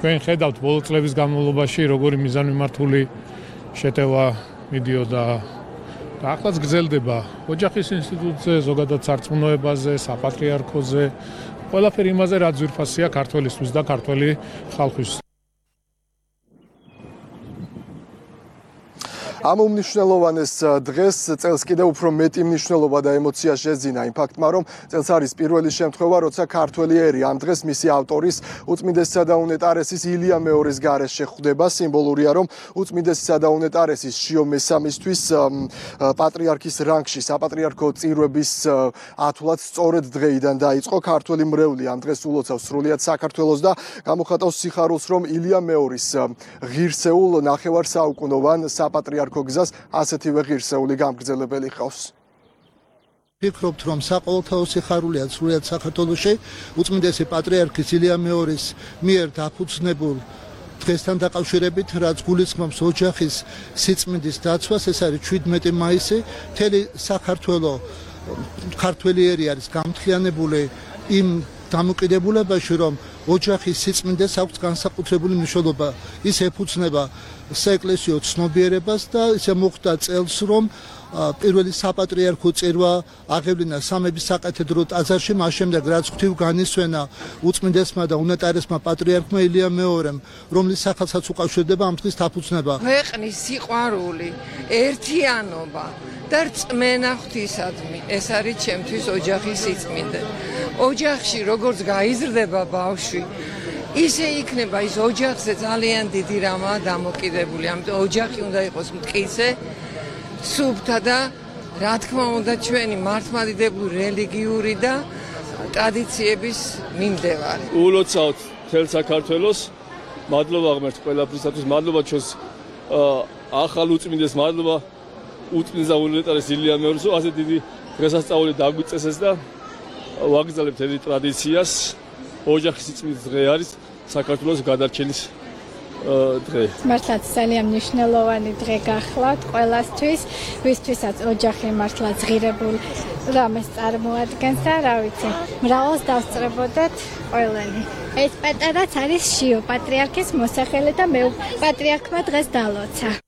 თქვენ ხედავთ ბოლო წლების განმავლობაში როგორი მიზანმიმართული შეტევა მიდიოდა და ახლაც გრძელდება ოჯახის ინსტიტუტზე, ზოგადად სარწმუნოებაზე, საპატრიარქოზე, ყველაფერი იმაზე, რაც ძვირფასია ქართველისთვის და ქართველი ხალხისთვის. ამ უმნიშვნელოვანეს დღეს წელს კიდევ უფრო მეტი მნიშვნელობა და ემოცია შეძინა იმ ფაქტმა, რომ წელს არის პირველი შემთხვევა, როცა ქართველი ერი ამ დღეს მისი ავტორის უწმიდესისა და უნეტარესის ილია მეორის გარეშე ხვდება. სიმბოლურია, რომ უწმიდესისა და უნეტარესის შიო მესამისთვის პატრიარქის რანგში საპატრიარქო წირვების ათვლაც სწორედ დღეიდან დაიწყო. ქართველი მრევლი ამ დღეს ულოცავს სრულიად საქართველოს და გამოხატავს სიხარულს, რომ ილია მეორის ღირსეულ ნახევარსაუკუნოვან საპატრიარქო გზას ასეთივე ღირსეული გამგრძელებელი ყავს. ვფიქრობთ, რომ საყოველთაო სიხარულია სრულიად საქართველოში უწმიდესი პატრიარქის ილია მეორის მიერ დაფუძნებულ დღესთან დაკავშირებით, რაც გულისხმობს ოჯახის სიწმინდის დაცვას, ეს არის 17 მაისი. მთელი საქართველო ქართველი ერი არის გამთხიანებული იმ დამოკიდებულებაში, რომ ოჯახის სიწმინდეს აქვს განსაკუთრებული მნიშვნელობა. ის ეფუძნება საეკლესიო ცნობიერებას და ისე მოხდა წელს, რომ პირველი საპატრიარქო წირვა აღევლინა სამების საკათედრო ტაძარში, მას შემდეგ რაც ღვთივ განისვენა უწმიდესმა და უნეტარესმა პატრიარქმა ილია მეორემ, რომლის სახელსაც უკავშირდება ამ დღის დაფუძნება. ქვეყნის სიყვარული, ერთიანობა და რწმენა ღვთისადმი, ეს არის ჩემთვის ოჯახის სიწმინდე. ოჯახში როგორც გაიზრდება ბავშვი, ისე იქნება ის ოჯახზე ძალიან დიდი რამაა დამოკიდებული. ამიტომ ოჯახი უნდა იყოს მტკიცე, სუფთა და რა თქმა უნდა ჩვენი მართლმადიდებლური რელიგიური და ტრადიციების მიმდევარი. ულოცავთ მთელ საქართველოს, მადლობა ღმერთს ყველაფრისათვის, მადლობა ჩვენს ახალ უწმინდეს, მადლობა უწმინდეს და უნეტარეს ილია მეორის, ასე დიდი დღესასწაული დაგვიწესეს და ვაგრძელებთ ეს ტრადიციას. ოჯახის სიწმინდის დღე არის საქართველოს გადარჩენის დღე. მართლაც ძალიან მნიშვნელოვანი დღე გახლავთ ყველასთვის, ვისთვისაც ოჯახი მართლაც ღირებულ რამეს წარმოადგენს და რა ვიცი, მრავალს დავსწრებოდეთ ყველანი. ეს პატარაც არის შიო პატრიარქის მოსახელე და მე პატრიარქმა დღეს დალოცა.